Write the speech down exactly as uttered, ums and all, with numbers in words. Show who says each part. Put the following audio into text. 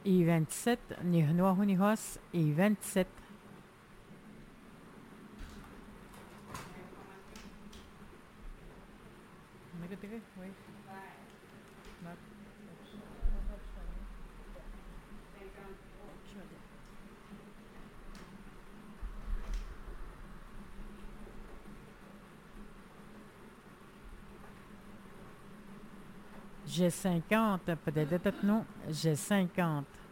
Speaker 1: et vingt-sept, Nihnoahunihos et vingt-sept. Oui. J'ai cinquante, peut-être non, j'ai cinquante.